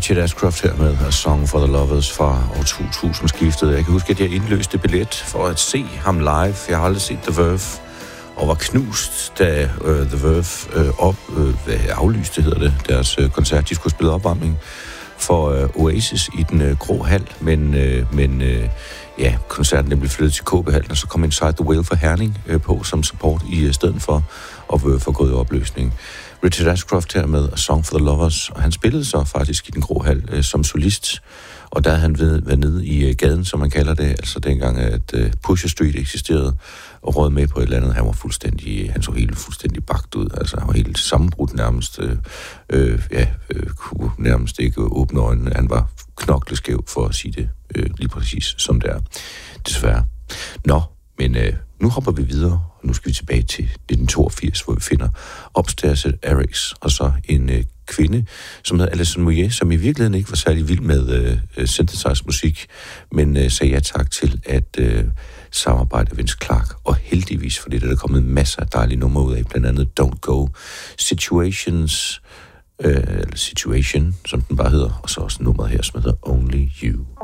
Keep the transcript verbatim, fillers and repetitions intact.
Richard Ashcroft her med A Song for the Lovers fra år to tusind skiftet. Jeg kan huske, at jeg indløste billet for at se ham live. Jeg har aldrig set The Verve, og var knust, da uh, The Verve uh, op, uh, aflyste, hedder det, deres uh, koncert. De skulle spille opvarmning for uh, Oasis i den uh, grå hal, men, uh, men uh, ja, koncerten blev flyttet til K B-hallen, og så kom Inside the Whale for Herning uh, på som support i uh, stedet for, og Verve for gået i opløsning. Richard Ashcroft her med A Song for the Lovers, og han spillede så faktisk i den grå hal øh, som solist, og der havde han ved, været nede i øh, gaden, som man kalder det, altså dengang, at øh, Pusher Street eksisterede, og råd med på et eller andet. Han var fuldstændig, han så helt fuldstændig bagt ud, altså han var helt sammenbrudt nærmest, øh, øh, ja, øh, kunne nærmest ikke åbne øjnene. Han var knokleskæv, for at sige det øh, lige præcis, som det er, desværre. Nå, men øh, nu hopper vi videre, og nu skal vi tilbage til nitten toogfirs, hvor vi finder Upstairs at Eric's, og så en øh, kvinde, som hedder Alison Moyet, som i virkeligheden ikke var særlig vild med øh, synthesizer musik, men øh, sagde ja tak til at øh, samarbejde med Vince Clarke, og heldigvis, fordi der er kommet masser af dejlige numre ud af, blandt andet Don't Go, Situations, øh, eller Situation, som den bare hedder, og så også nummeret her, som hedder Only You.